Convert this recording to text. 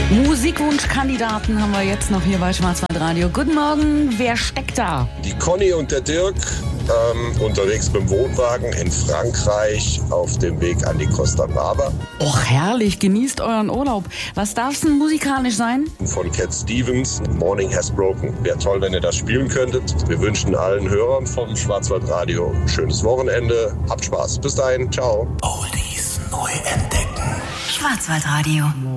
Musikwunschkandidaten haben wir jetzt noch hier bei Schwarzwaldradio. Guten Morgen, wer steckt da? Die Conny und der Dirk unterwegs mit dem Wohnwagen in Frankreich auf dem Weg an die Costa Brava. Och, herrlich, genießt euren Urlaub. Was darf's denn musikalisch sein? Von Cat Stevens, Morning Has Broken. Wäre toll, wenn ihr das spielen könntet. Wir wünschen allen Hörern vom Schwarzwaldradio ein schönes Wochenende. Habt Spaß. Bis dahin, ciao. Oldies neu entdecken. Schwarzwaldradio.